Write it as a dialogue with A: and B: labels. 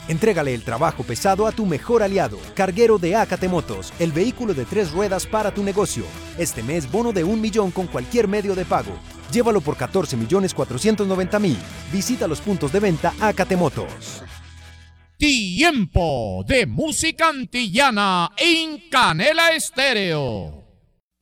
A: Entrégale el trabajo pesado a tu mejor aliado, Carguero de Ácate Motos, el vehículo de 3 ruedas para tu negocio. Este mes, bono de 1 millón con cualquier medio de pago. Llévalo por 14.490.000. Visita los puntos de venta Ácate Motos.
B: Tiempo de música antillana en Canela Estéreo.